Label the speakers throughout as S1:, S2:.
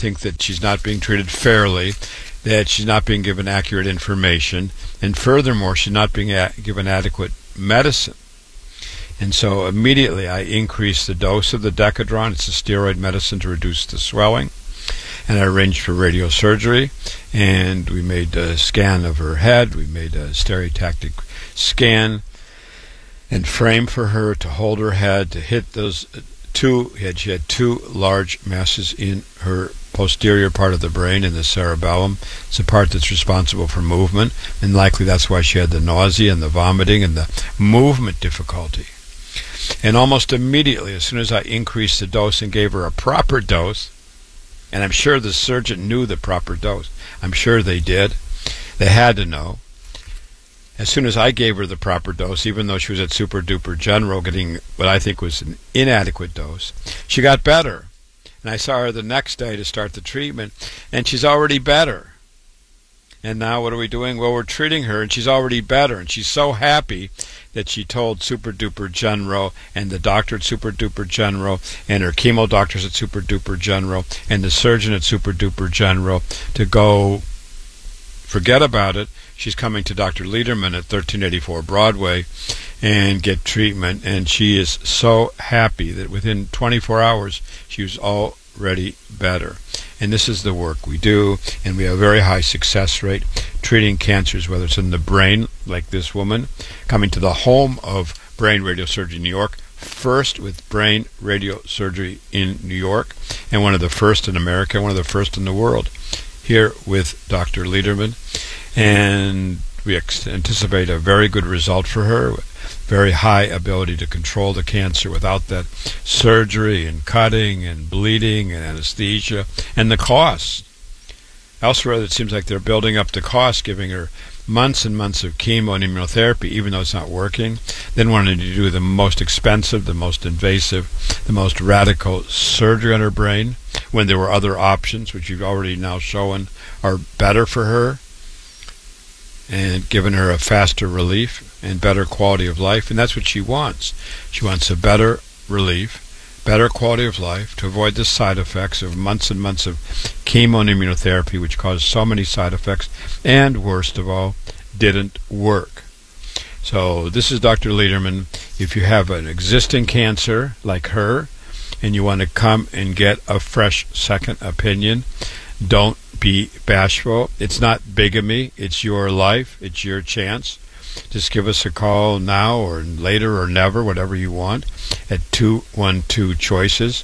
S1: think that she's not being treated fairly, that she's not being given accurate information, and furthermore, she's not being given adequate medicine. And so immediately I increased the dose of the Decadron. It's a steroid medicine to reduce the swelling. And I arranged for radiosurgery, and we made a scan of her head. We made a stereotactic scan and frame for her to hold her head, to hit those she had two large masses in her posterior part of the brain, in the cerebellum. It's the part that's responsible for movement, and likely that's why she had the nausea and the vomiting and the movement difficulty. And almost immediately, as soon as I increased the dose and gave her a proper dose, and I'm sure the surgeon knew the proper dose. I'm sure they did. They had to know. As soon as I gave her the proper dose, even though she was at Super Duper General getting what I think was an inadequate dose, she got better. And I saw her the next day to start the treatment, and she's already better. And now what are we doing? Well, we're treating her, and she's already better. And she's so happy that she told Super Duper General and the doctor at Super Duper General and her chemo doctors at Super Duper General and the surgeon at Super Duper General to go forget about it. She's coming to Dr. Lederman at 1384 Broadway and get treatment. And she is so happy that within 24 hours she was already better. And this is the work we do, and we have a very high success rate treating cancers, whether it's in the brain, like this woman, coming to the home of brain radiosurgery in New York, first with brain radiosurgery in New York, and one of the first in America, one of the first in the world, here with Dr. Lederman. And we anticipate a very good result for her, very high ability to control the cancer without that surgery and cutting and bleeding and anesthesia and the cost. Elsewhere, it seems like they're building up the cost, giving her months and months of chemo and immunotherapy, even though it's not working. Then wanting to do the most expensive, the most invasive, the most radical surgery on her brain, when there were other options, which you've already now shown are better for her, and given her a faster relief and better quality of life. And that's what she wants. She wants a better relief, better quality of life, to avoid the side effects of months and months of chemo and immunotherapy, which caused so many side effects, and worst of all, didn't work. So this is Dr. Lederman. If you have an existing cancer like her, and you want to come and get a fresh second opinion, don't be bashful. It's not bigamy. It's your life. It's your chance. Just give us a call now or later or never, whatever you want, at 212-CHOICES,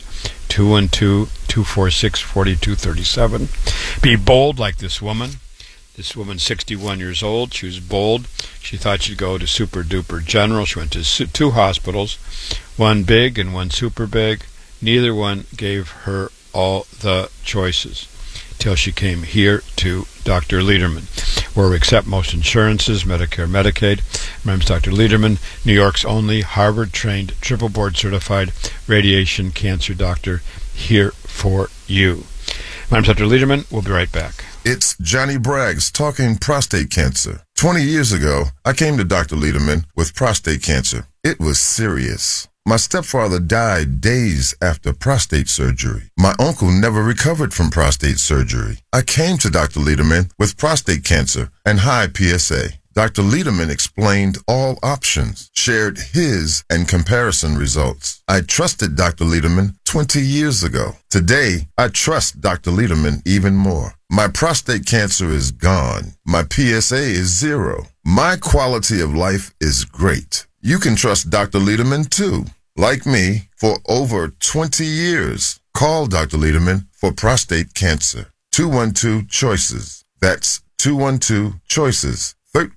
S1: 212-246-4237. Be bold like this woman. This woman's 61 years old. She was bold. She thought she'd go to Super Duper General. She went to two hospitals, one big and one super big. Neither one gave her all the choices till she came here to Dr. Lederman, where we accept most insurances, Medicare, Medicaid. My name is Dr. Lederman, New York's only Harvard-trained, triple board-certified radiation cancer doctor, here for you. My name is Dr. Lederman. We'll be right back.
S2: It's Johnny Braggs talking prostate cancer. 20 years ago, I came to Dr. Lederman with prostate cancer. It was serious. My stepfather died days after prostate surgery. My uncle never recovered from prostate surgery. I came to Dr. Lederman with prostate cancer and high PSA. Dr. Lederman explained all options, shared his and comparison results. I trusted Dr. Lederman 20 years ago. Today, I trust Dr. Lederman even more. My prostate cancer is gone. My PSA is 0. My quality of life is great. You can trust Dr. Lederman too. Like me, for over 20 years. Call Dr. Lederman for prostate cancer. 212-CHOICES. That's 212-CHOICES.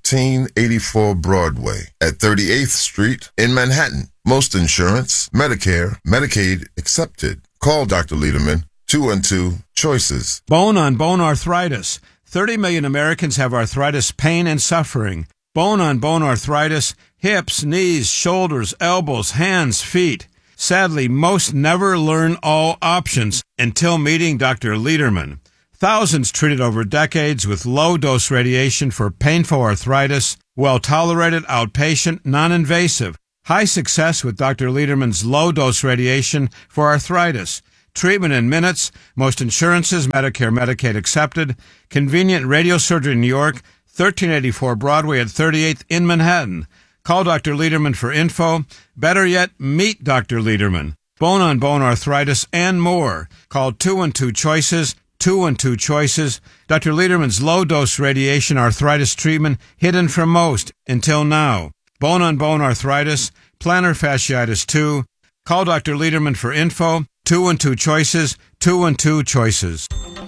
S2: 1384 Broadway at 38th Street in Manhattan. Most insurance, Medicare, Medicaid accepted. Call Dr. Lederman, 212-CHOICES.
S3: Bone-on-bone arthritis. 30 million Americans have arthritis pain and suffering. Bone-on-bone arthritis, hips, knees, shoulders, elbows, hands, feet. Sadly, most never learn all options until meeting Dr. Lederman. Thousands treated over decades with low-dose radiation for painful arthritis, well-tolerated, outpatient, non-invasive. High success with Dr. Lederman's low-dose radiation for arthritis. treatment in minutes, most insurances, Medicare, Medicaid accepted, convenient radiosurgery in New York, 1384 Broadway at 38th in Manhattan. Call Dr. Lederman for info. Better yet, meet Dr. Lederman. Bone-on-bone arthritis and more. Call 212-CHOICES, 212-CHOICES. Dr. Lederman's low-dose radiation arthritis treatment hidden from most until now. Bone-on-bone arthritis, plantar fasciitis 2. Call Dr. Lederman for info. 212-CHOICES, 212-CHOICES.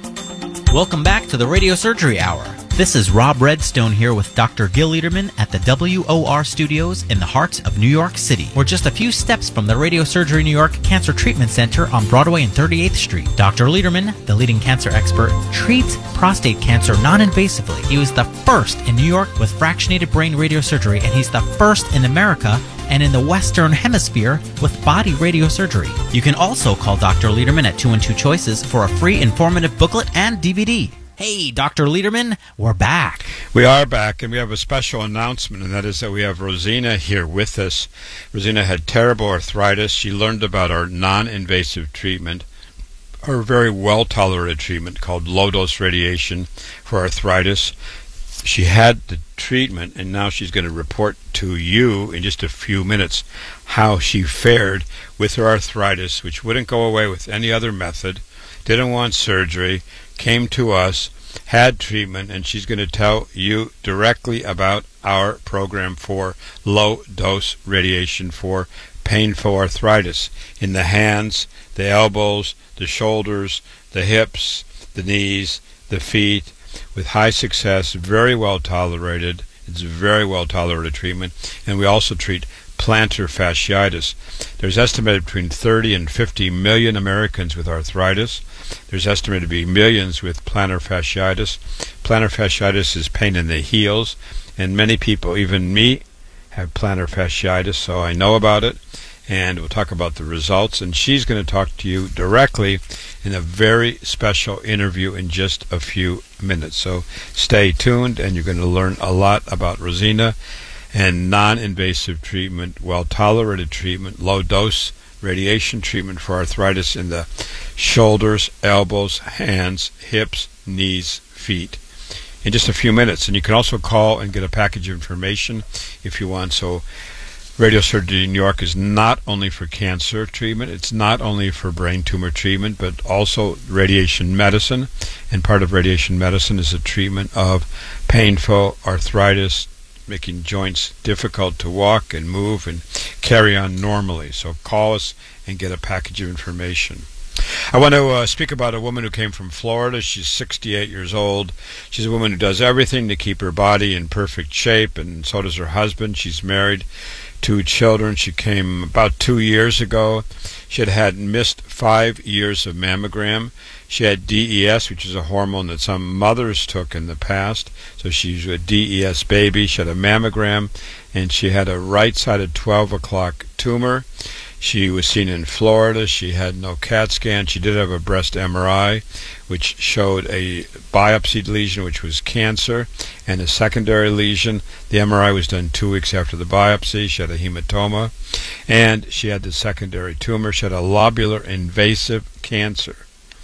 S4: Welcome back to the Radio Surgery Hour. This is Rob Redstone here with Dr. Gil Lederman at the WOR Studios in the heart of New York City. We're just a few steps from the Radio Surgery New York Cancer Treatment Center on Broadway and 38th Street. Dr. Lederman, the leading cancer expert, treats prostate cancer non-invasively. He was the first in New York with fractionated brain radiosurgery, and he's the first in America and in the Western Hemisphere with body radiosurgery. You can also call Dr. Lederman at 212-CHOICES for a free informative booklet and DVD. Hey, Dr. Lederman, we're back.
S1: We are back, and we have a special announcement, and that is that we have Rosina here with us. Rosina had terrible arthritis. She learned about our non-invasive treatment, our very well-tolerated treatment called low-dose radiation for arthritis. She had the treatment, and now she's going to report to you in just a few minutes how she fared with her arthritis, which wouldn't go away with any other method, didn't want surgery, came to us, had treatment, and she's going to tell you directly about our program for low-dose radiation for painful arthritis in the hands, the elbows, the shoulders, the hips, the knees, the feet, with high success, very well tolerated. It's a very well tolerated treatment, and we also treat plantar fasciitis. There's estimated between 30 and 50 million Americans with arthritis. There's estimated to be millions with plantar fasciitis. Plantar fasciitis is pain in the heels, and many people, even me, have plantar fasciitis, so I know about it, and we'll talk about the results. And she's going to talk to you directly in a very special interview in just a few minutes. So stay tuned, and you're going to learn a lot about Rosina and non-invasive treatment, well-tolerated treatment, low-dose radiation treatment for arthritis in the shoulders, elbows, hands, hips, knees, feet in just a few minutes. And you can also call and get a package of information if you want. So Radio Surgery New York is not only for cancer treatment, it's not only for brain tumor treatment, but also radiation medicine. And part of radiation medicine is the treatment of painful arthritis, making joints difficult to walk and move and carry on normally. So call us and get a package of information. I want to speak about a woman who came from Florida. She's 68 years old. She's a woman who does everything to keep her body in perfect shape, and so does her husband. She's married, 2 children. She came about 2 years ago. She had missed 5 years of mammogram. She had DES, which is a hormone that some mothers took in the past. So she's a DES baby. She had a mammogram, and she had a right-sided 12 o'clock tumor. She was seen in Florida. She had no CAT scan. She did have a breast MRI, which showed a biopsied lesion, which was cancer, and a secondary lesion. The MRI was done 2 weeks after the biopsy. She had a hematoma, and she had the secondary tumor. She had a lobular invasive cancer.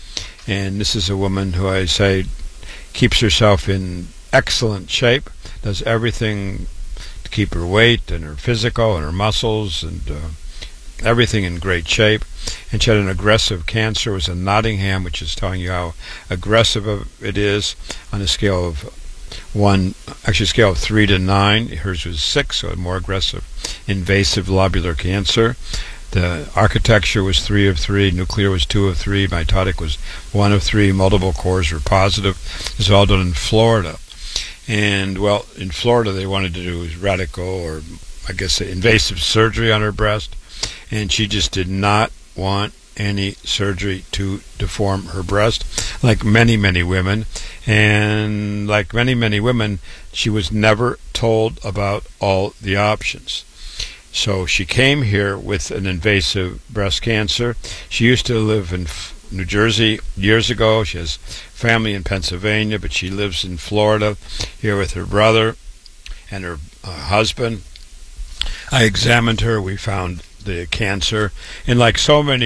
S1: And this is a woman who, I say, keeps herself in excellent shape, does everything to keep her weight and her physical and her muscles and everything in great shape. And she had an aggressive cancer. It was a Nottingham, which is telling you how aggressive it is on a scale of 3 to 9. Hers was 6, so more aggressive, invasive lobular cancer. The architecture was 3 of 3, nuclear was 2 of 3, mitotic was 1 of 3, multiple cores were positive. This was all done in Florida. And, well, in Florida they wanted to do radical, or I guess invasive surgery on her breast, and she just did not want any surgery to deform her breast, like many, many women. And like many, many women, she was never told about all the options. So she came here with an invasive breast cancer. She used to live in New Jersey years ago. She has family in Pennsylvania, but she lives in Florida here with her brother and her husband. I examined her. We found the cancer. And like so many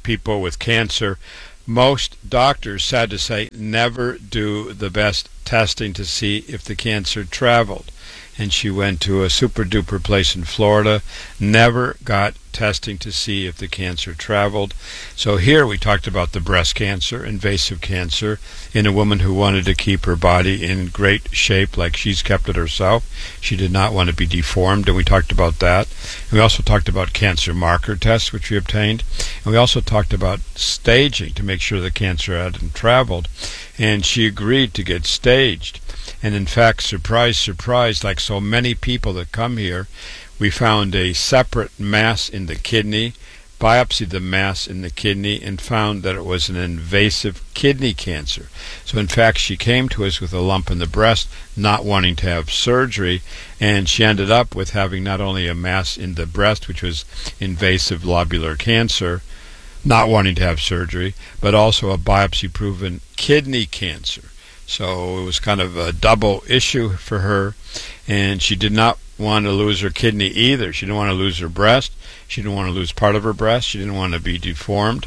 S1: people with cancer, most doctors, sad to say, never do the best testing to see if the cancer traveled. And she went to a super duper place in Florida, never got testing to see if the cancer traveled. So here we talked about the breast cancer, invasive cancer, in a woman who wanted to keep her body in great shape like she's kept it herself. She did not want to be deformed, and we talked about that. And we also talked about cancer marker tests, which we obtained. And we also talked about staging to make sure the cancer hadn't traveled. And she agreed to get staged. And in fact, surprise, surprise, like so many people that come here, we found a separate mass in the kidney, biopsied the mass in the kidney, and found that it was an invasive kidney cancer. So in fact, she came to us with a lump in the breast, not wanting to have surgery, and she ended up with having not only a mass in the breast, which was invasive lobular cancer, not wanting to have surgery, but also a biopsy-proven kidney cancer. So it was kind of a double issue for her, and she did not want to lose her kidney either. She didn't want to lose her breast. She didn't want to lose part of her breast. She didn't want to be deformed.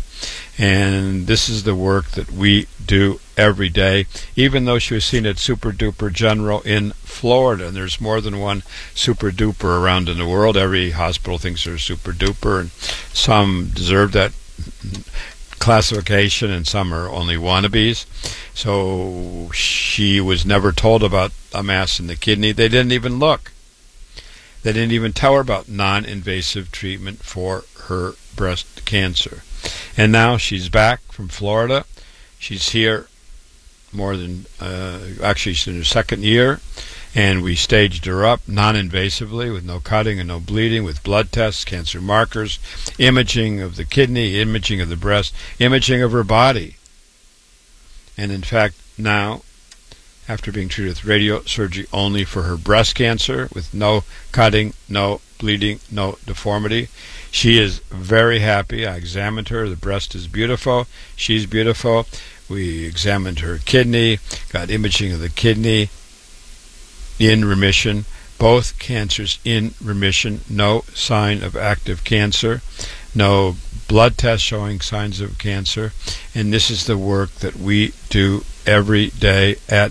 S1: And this is the work that we do every day, even though she was seen at Super Duper General in Florida. And there's more than one Super Duper around in the world. Every hospital thinks they're Super Duper, and some deserve that classification and some are only wannabes. So she was never told about a mass in the kidney. They didn't even look. They didn't even tell her about non-invasive treatment for her breast cancer. And now she's back from Florida. She's here more than, actually she's in her second year. And we staged her up non-invasively with no cutting and no bleeding, with blood tests, cancer markers, imaging of the kidney, imaging of the breast, imaging of her body. And in fact, now, after being treated with radiosurgery only for her breast cancer, with no cutting, no bleeding, no deformity, she is very happy. I examined her. The breast is beautiful. She's beautiful. We examined her kidney, got imaging of the kidney, in remission, both cancers in remission, no sign of active cancer, no blood test showing signs of cancer, and this is the work that we do every day at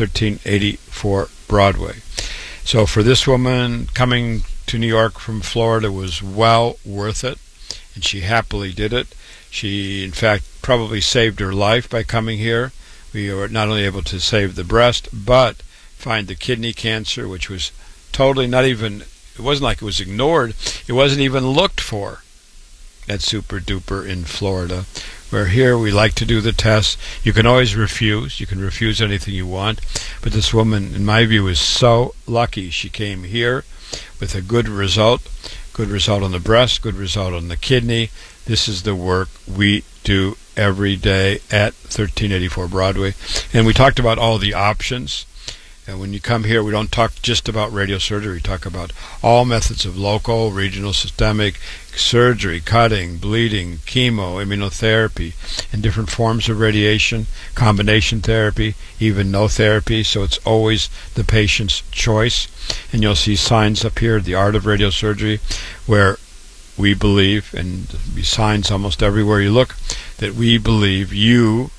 S1: 1384 Broadway. So for this woman, coming to New York from Florida was well worth it, and she happily did it. She, in fact, probably saved her life by coming here. We were not only able to save the breast, but find the kidney cancer, which was totally not even, it wasn't like it was ignored, it wasn't even looked for at Super Duper in Florida. Where here we like to do the tests. You can always refuse. You can refuse anything you want. But this woman, in my view, is so lucky. She came here with a good result on the breast, good result on the kidney. This is the work we do every day at 1384 Broadway. And we talked about all the options. And when you come here, we don't talk just about radiosurgery. We talk about all methods of local, regional, systemic surgery, cutting, bleeding, chemo, immunotherapy, and different forms of radiation, combination therapy, even no therapy. So it's always the patient's choice. And you'll see signs up here, The Art of Radiosurgery, where we believe, and there'll be signs almost everywhere you look, that we believe you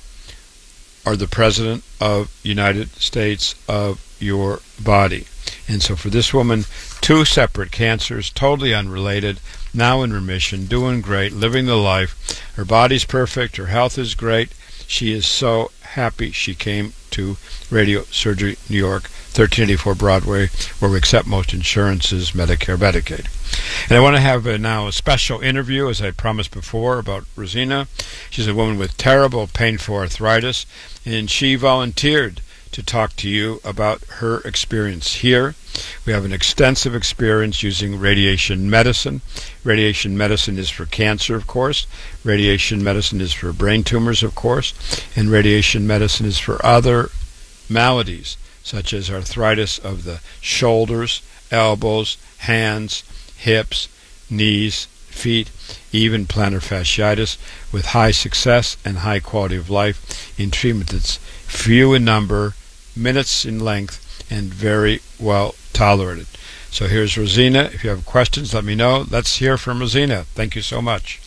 S1: are the President of the United States of your body. And so for this woman, 2 separate cancers, totally unrelated, now in remission, doing great, living the life. Her body's perfect, her health is great. She is so happy she came to Radiosurgery New York, 1384 Broadway, where we accept most insurances, Medicare, Medicaid. And I want to have now a special interview, as I promised before, about Rosina. She's a woman with terrible, painful arthritis, and she volunteered to talk to you about her experience here. We have an extensive experience using radiation medicine. Radiation medicine is for cancer, of course. Radiation medicine is for brain tumors, of course. And radiation medicine is for other maladies, such as arthritis of the shoulders, elbows, hands, hips, knees, feet, even plantar fasciitis, with high success and high quality of life in treatment that's few in number, minutes in length, and very well tolerated. So here's Rosina. If you have questions, let me know. Let's hear from Rosina. Thank you so much.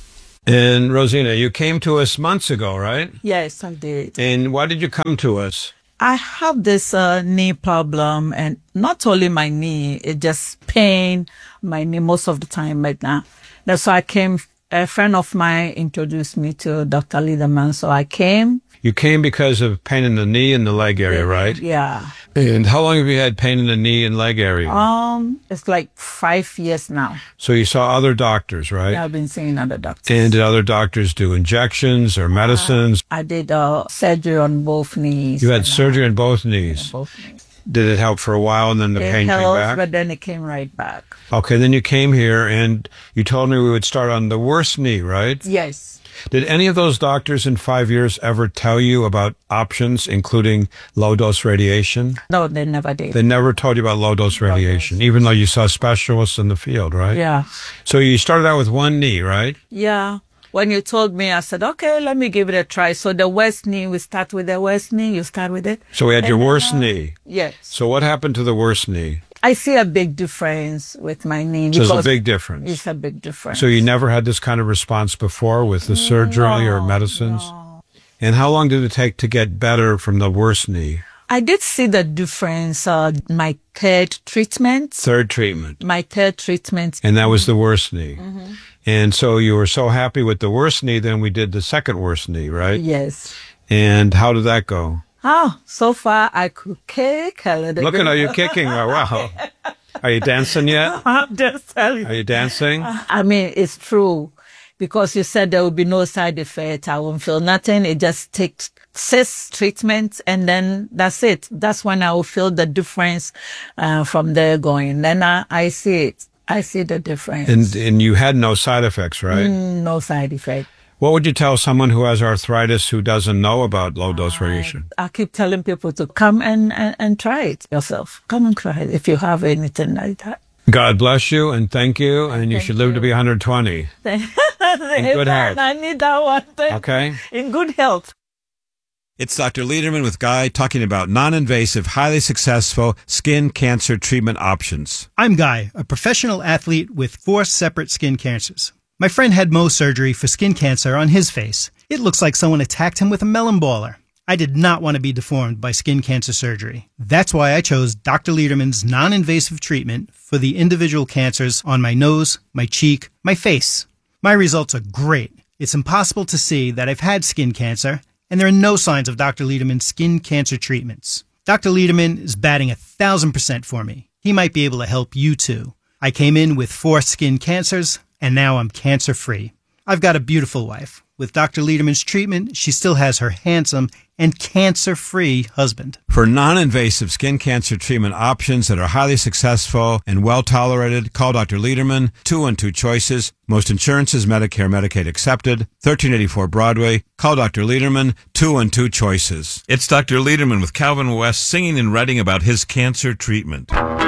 S3: And Rosina, you came to us months ago, right?
S5: Yes, I did.
S3: And why did you come to us?
S5: I have this knee problem, and not only my knee, it just pain my knee most of the time right now. That's why I came. A friend of mine introduced me to Dr. Liederman, so I came.
S3: You came because of pain in the knee and the leg area, right?
S5: Yeah.
S3: And how long have you had pain in the knee and leg area?
S5: It's like 5 years now.
S3: So you saw other doctors, right?
S5: Yeah, I've been seeing other doctors.
S3: And did other doctors do injections or medicines?
S5: I did surgery on both knees.
S3: You had surgery on both knees.
S5: Both knees.
S3: Did it help for a while and then the pain came back?
S5: But then it came right back.
S3: Okay, then you came here and you told me we would start on the worst knee, right?
S5: Yes.
S3: Did any of those doctors in 5 years ever tell you about options, including low-dose radiation?
S5: No, they never did.
S3: They never told you about low-dose radiation, even though you saw specialists in the field, right?
S5: Yeah.
S3: So you started out with one knee, right?
S5: Yeah. When you told me, I said, okay, let me give it a try. So the worst knee, we start with the worst knee. You start with it.
S3: So we had your worst knee.
S5: Yes.
S3: So what happened to the worst knee?
S5: I see a big difference with my knee.
S3: So there's a
S5: because
S3: big difference.
S5: It's a big difference.
S3: So you never had this kind of response before with the surgery or medicines?
S5: No.
S3: And how long did it take to get better from the worst knee?
S5: I did see the difference, my third treatment.
S3: Third treatment.
S5: My third treatment.
S3: And that was the worst knee. Mm-hmm. And so you were so happy with the worst knee, then we did the second worst knee, right?
S5: Yes.
S3: And how did that go?
S5: Oh, so far I could kick a little
S3: Look
S5: bit.
S3: at you kicking. Oh, wow. Are you dancing yet?
S5: I'm just telling you.
S3: Are you dancing?
S5: I mean, it's true. Because you said there will be no side effect. I won't feel nothing. It just takes 6 treatments and then that's it. That's when I will feel the difference from there going. Then I see it. I see the difference.
S3: And you had no side effects, right?
S5: No side effect.
S3: What would you tell someone who has arthritis who doesn't know about low-dose radiation?
S5: I keep telling people to come and try it yourself. Come and try it if you have anything like that.
S3: God bless you and thank you, and you should live to be 120.
S5: In
S3: good health.
S5: I need that one.
S3: Okay?
S5: In good health.
S3: It's Dr. Liederman with Guy talking about non-invasive, highly successful skin cancer treatment options.
S6: I'm Guy, a professional athlete with 4 separate skin cancers. My friend had Mohs surgery for skin cancer on his face. It looks like someone attacked him with a melon baller. I did not want to be deformed by skin cancer surgery. That's why I chose Dr. Liederman's non-invasive treatment for the individual cancers on my nose, my cheek, my face. My results are great. It's impossible to see that I've had skin cancer, and there are no signs of Dr. Liederman's skin cancer treatments. Dr. Liederman is batting 1,000% for me. He might be able to help you too. I came in with 4 skin cancers, and now I'm cancer-free. I've got a beautiful wife. With Dr. Liederman's treatment, she still has her handsome and cancer-free husband.
S3: For non-invasive skin cancer treatment options that are highly successful and well-tolerated, call Dr. Liederman, 212 Choices. Most insurances, Medicare, Medicaid accepted. 1384 Broadway. Call Dr. Liederman, 212 Choices.
S7: It's Dr. Liederman with Calvin West singing and writing about his cancer treatment.